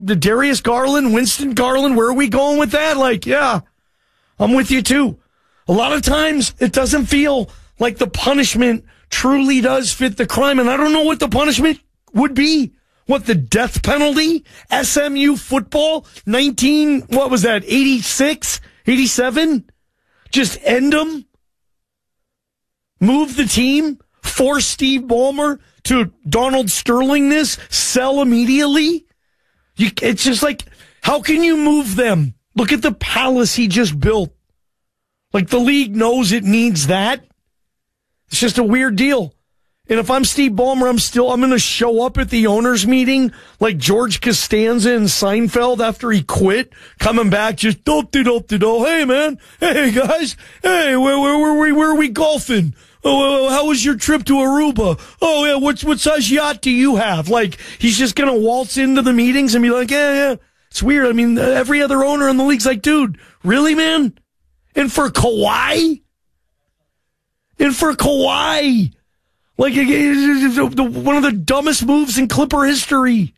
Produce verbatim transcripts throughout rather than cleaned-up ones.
the Darius Garland, Winston Garland, where are we going with that? Like, yeah, I'm with you too. A lot of times it doesn't feel like the punishment truly does fit the crime. And I don't know what the punishment would be. What, the death penalty? S M U football? nineteen, what was that, eighty-six, eighty-seven? Just end them? Move the team? Force Steve Ballmer to Donald Sterling this? Sell immediately? You, it's just like, how can you move them? Look at the palace he just built. Like, the league knows it needs that. It's just a weird deal. And if I'm Steve Ballmer, I'm still, I'm going to show up at the owners meeting like George Costanza and Seinfeld after he quit, coming back just dope-de-dope-de-do. Hey, man. Hey, guys. Hey, where, where, where, where, where are we golfing? Oh, how was your trip to Aruba? Oh, yeah, what, what size yacht do you have? Like, he's just going to waltz into the meetings and be like, yeah, yeah. It's weird. I mean, every other owner in the league's like, dude, really, man? And for Kawhi? And for Kawhi? Like, one of the dumbest moves in Clipper history.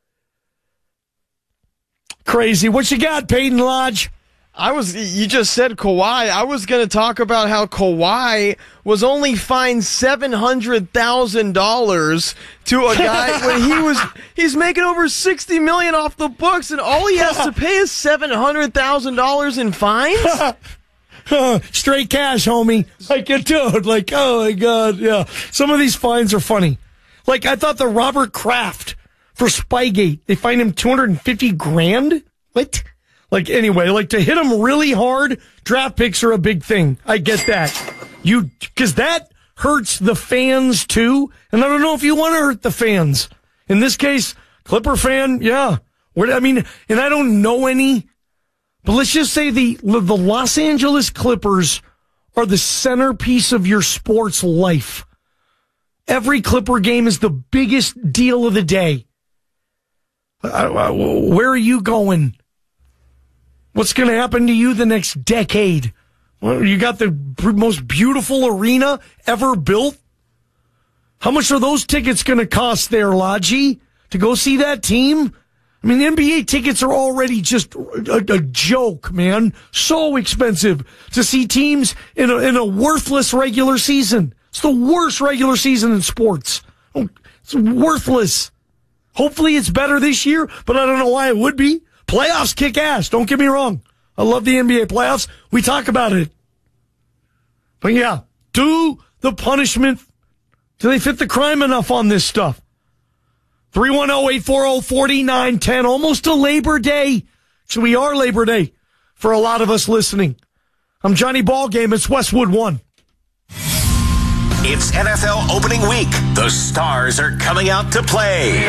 Crazy. What you got, Peyton Lodge? I was, you just said Kawhi. I was going to talk about how Kawhi was only fined seven hundred thousand dollars to a guy when he was, he's making over sixty million dollars off the books, and all he has to pay is seven hundred thousand dollars in fines? Straight cash, homie. Like, dude, like, oh my God, yeah. Some of these fines are funny. Like, I thought the Robert Kraft for Spygate, they fined him two hundred fifty grand? What? Like, anyway, like, to hit him really hard, draft picks are a big thing. I get that. You, cause that hurts the fans too. And I don't know if you want to hurt the fans. In this case, Clipper fan, yeah. What, I mean, and I don't know any, but let's just say the, the Los Angeles Clippers are the centerpiece of your sports life. Every Clipper game is the biggest deal of the day. Uh, where are you going? What's going to happen to you the next decade? Well, you got the most beautiful arena ever built. How much are those tickets going to cost there, Lodgy, to go see that team? I mean, the N B A tickets are already just a, a joke, man. So expensive to see teams in a, in a worthless regular season. It's the worst regular season in sports. It's worthless. Hopefully it's better this year, but I don't know why it would be. Playoffs kick ass. Don't get me wrong. I love the N B A playoffs. We talk about it. But yeah, do the punishment. Do they fit the crime enough on this stuff? three one zero, eight four zero, four nine one zero. Almost a Labor Day. So we are Labor Day for a lot of us listening. I'm Johnny Ballgame. It's Westwood One. It's N F L opening week. The stars are coming out to play.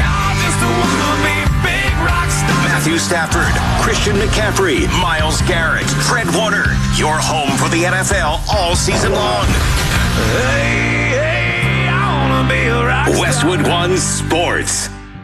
Matthew Stafford, Christian McCaffrey, Myles Garrett, Fred Warner. Your home for the N F L all season long. Hey, hey, I wanna be a rock star. Westwood One Sports.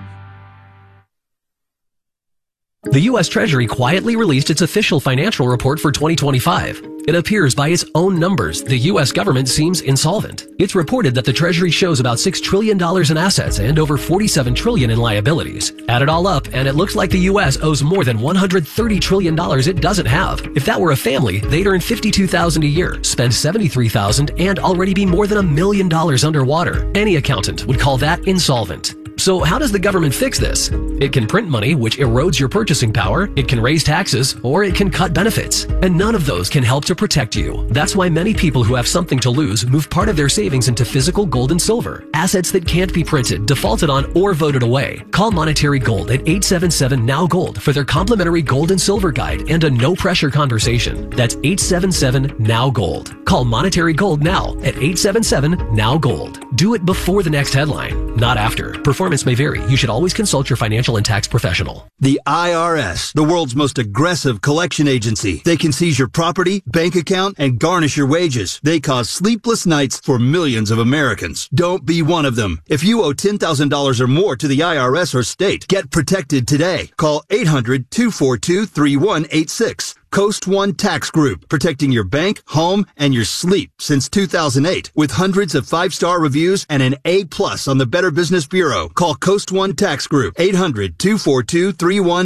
The U S Treasury quietly released its official financial report for twenty twenty-five. It appears by its own numbers, the U S government seems insolvent. It's reported that the Treasury shows about six trillion dollars in assets and over forty-seven trillion dollars in liabilities. Add it all up, and it looks like the U S owes more than one hundred thirty trillion dollars it doesn't have. If that were a family, they'd earn fifty-two thousand dollars a year, spend seventy-three thousand dollars, and already be more than a million dollars underwater. Any accountant would call that insolvent. So how does the government fix this? It can print money, which erodes your purchasing power, it can raise taxes, or it can cut benefits. And none of those can help to protect you. That's why many people who have something to lose move part of their savings into physical gold and silver, assets that can't be printed, defaulted on, or voted away. Call Monetary Gold at eight seven seven, N O W Gold for their complimentary gold and silver guide and a no-pressure conversation. That's eight seven seven, N O W Gold. Call Monetary Gold now at eight seven seven, N O W Gold. Do it before the next headline, not after. Performance may vary. You should always consult your financial and tax professional. The I R S, the world's most aggressive collection agency. They can seize your property, bank account, and garnish your wages. They cause sleepless nights for millions of Americans. Don't be one of them. If you owe ten thousand dollars or more to the I R S or state, get protected today. Call eight hundred, two four two, three one eight six. Coast One Tax Group, protecting your bank, home, and your sleep since two thousand eight. With hundreds of five-star reviews and an A plus on the Better Business Bureau. Call Coast One Tax Group, eight hundred, two four two, three one